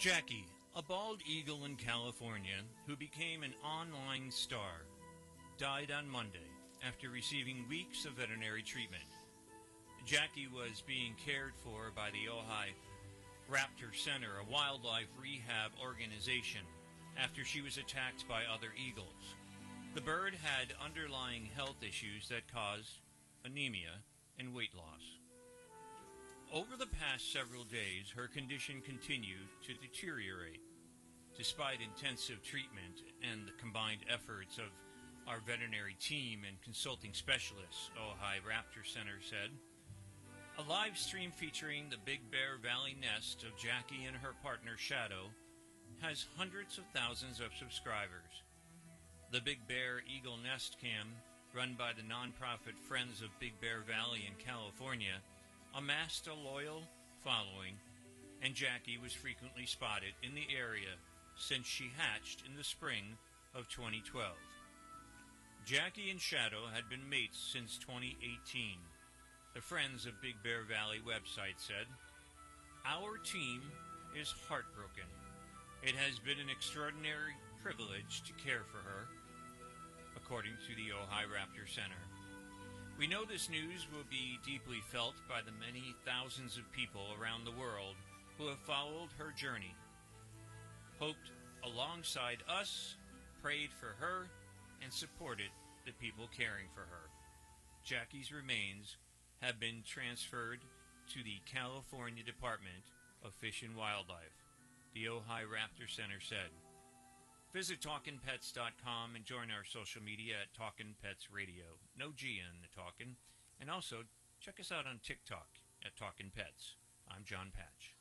Jackie, a bald eagle in California who became an online star, died on Monday after receiving weeks of veterinary treatment. Jackie was being cared for by the Ojai Raptor Center, a wildlife rehab organization, after she was attacked by other eagles. The bird had underlying health issues that caused anemia and weight loss. Over the past several days, her condition continued to deteriorate. Despite intensive treatment and the combined efforts of our veterinary team and consulting specialists, Ojai Raptor Center said, a live stream featuring the Big Bear Valley nest of Jackie and her partner Shadow has hundreds of thousands of subscribers. The Big Bear Eagle Nest Cam, run by the nonprofit Friends of Big Bear Valley in California, amassed a loyal following, and Jackie was frequently spotted in the area since she hatched in the spring of 2012. Jackie and Shadow had been mates since 2018. The Friends of Big Bear Valley website said, "Our team is heartbroken. It has been an extraordinary privilege to care for her," according to the Ojai Raptor Center. "We know this news will be deeply felt by the many thousands of people around the world who have followed her journey, hoped alongside us, prayed for her, and supported the people caring for her." Jackie's remains have been transferred to the California Department of Fish and Wildlife, the Ojai Raptor Center said. Visit TalkinPets.com and join our social media at Talkin' Pets Radio. No G in the Talkin'. And also, check us out on TikTok at Talkin' Pets. I'm John Patch.